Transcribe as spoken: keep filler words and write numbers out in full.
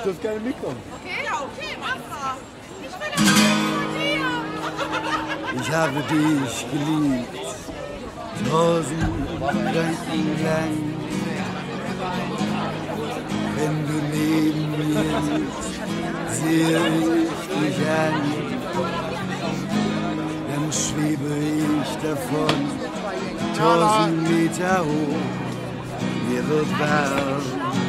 dürft gerne mitkommen. Okay, ja, okay, mach mal. Ich will das von dir. Ich habe dich geliebt, tausend Gedanken lang. Wenn du neben mir sitzt, sehe ich dich an. Dann schwebe ich davon, tausend Meter hoch, mir wird warm.